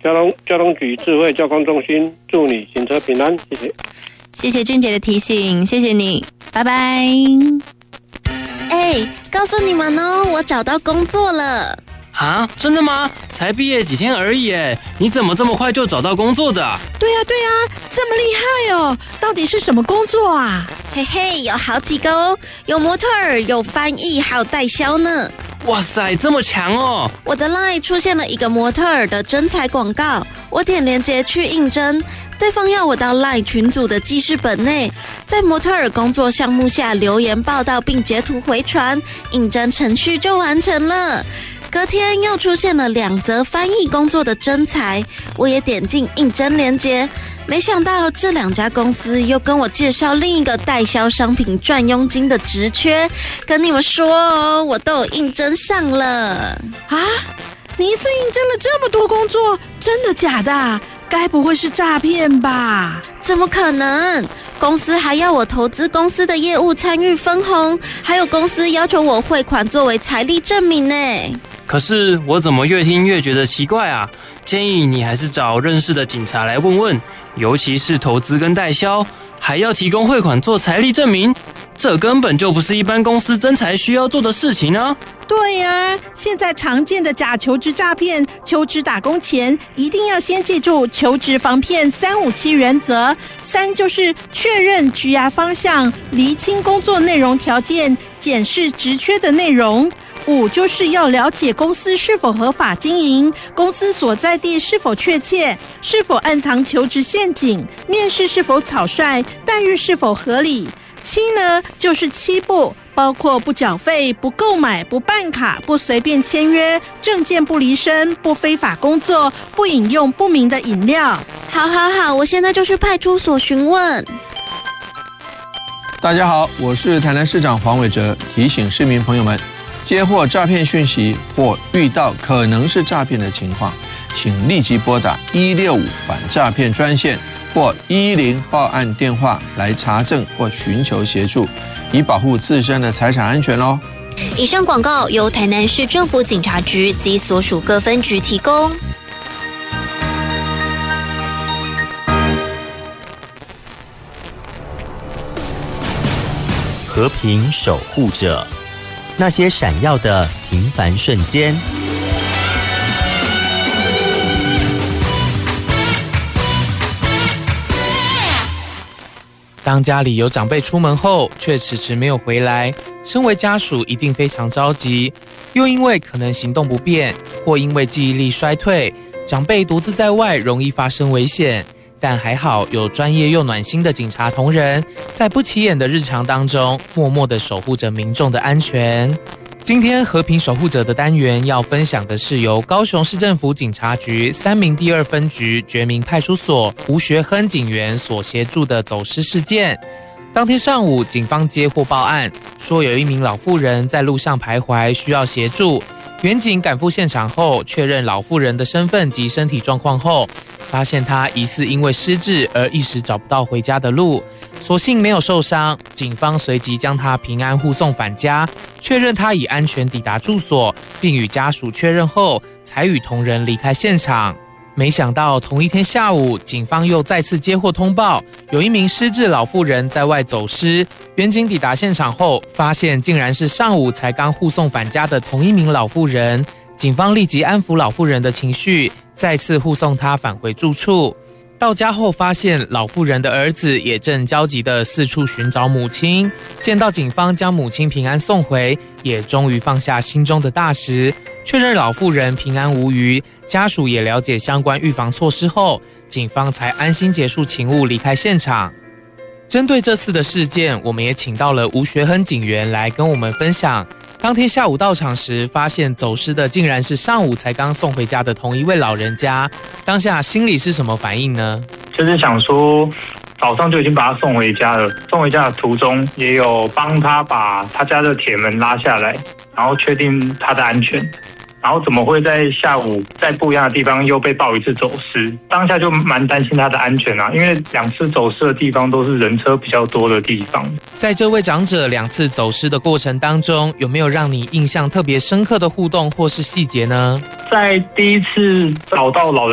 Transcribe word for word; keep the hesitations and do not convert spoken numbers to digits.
交通交通局智慧交通中心，祝你行车平安，谢谢。 谢谢俊杰的提醒，谢谢你，拜拜。 哎，告诉你们哦，我找到工作了。 啊，真的吗？才毕业几天而已耶，你怎么这么快就找到工作的啊？ 对呀对呀，这么厉害哦！到底是什么工作啊？ 嘿嘿，有好几个哦，有模特儿，有翻译，还有代销呢。 哇塞，这么强哦！ 我的 LINE 出现了一个模特儿的征才广告，我点连结去应征，对方要我到 LINE 群组的记事本内，在模特儿工作项目下留言报道并截图回传，应征程序就完成了。隔天又出现了两则翻译工作的征才，我也点进应征连结，没想到这两家公司又跟我介绍另一个代销商品赚佣金的职缺，跟你们说哦，我都有应征上了。 啊，你一次应征了这么多工作，真的假的？该不会是诈骗吧？ 怎么可能？公司还要我投资公司的业务参与分红，还有公司要求我汇款作为财力证明呢。 可是我怎么越听越觉得奇怪啊？建议你还是找认识的警察来问问，尤其是投资跟代销，还要提供汇款做财力证明，这根本就不是一般公司征才需要做的事情啊！ 对呀、啊，现在常见的假求职诈骗，求职打工前一定要先记住求职防骗三五七原则。三就是确认职涯方向，厘清工作内容条件，检视职缺的内容。五就是要了解公司是否合法经营，公司所在地是否确切，是否暗藏求职陷阱，面试是否草率，待遇是否合理。七呢，就是七不，包括不缴费、不购买、不办卡、不随便签约、证件不离身、不非法工作、不饮用不明的饮料。 好好好，我现在就去派出所询问。 大家好，我是台南市长黄伟哲，提醒市民朋友们，接获诈骗讯息或遇到可能是诈骗的情况，请立即拨打一六五反诈骗专线或一一零报案电话来查证或寻求协助，以保护自身的财产安全哦。 以上广告由台南市政府警察局及所属各分局提供。 和平守护者，那些闪耀的平凡瞬间。 当家里有长辈出门后却迟迟没有回来，身为家属一定非常着急，又因为可能行动不便，或因为记忆力衰退，长辈独自在外容易发生危险。但还好有专业又暖心的警察同仁，在不起眼的日常当中默默地守护着民众的安全。今天和平守护者的单元要分享的是由高雄市政府警察局三民第二分局觉民派出所吴学亨警员所协助的走失事件。当天上午，警方接获报案，说有一名老妇人在路上徘徊，需要协助。员警赶赴现场后，确认老妇人的身份及身体状况后，发现她疑似因为失智而一时找不到回家的路，所幸没有受伤。警方随即将她平安护送返家，确认她已安全抵达住所，并与家属确认后，才与同仁离开现场。没想到同一天下午，警方又再次接获通报，有一名失智老妇人在外走失。员警抵达现场后，发现竟然是上午才刚护送返家的同一名老妇人。警方立即安抚老妇人的情绪，再次护送她返回住处。到家后发现老妇人的儿子也正焦急地四处寻找母亲，见到警方将母亲平安送回，也终于放下心中的大石，确认老妇人平安无虞，家属也了解相关预防措施后，警方才安心结束勤务离开现场。针对这次的事件，我们也请到了吴学亨警员来跟我们分享，当天下午到场时，发现走失的竟然是上午才刚送回家的同一位老人家，当下心里是什么反应呢？ 就是想说早上就已经把他送回家了，送回家的途中也有帮他把他家的铁门拉下来，然后确定他的安全，然后怎么会在下午在不一样的地方又被报一次走失？当下就蛮担心他的安全啊，因为两次走失的地方都是人车比较多的地方。 在这位长者两次走失的过程当中，有没有让你印象特别深刻的互动或是细节呢？ 在第一次找到老人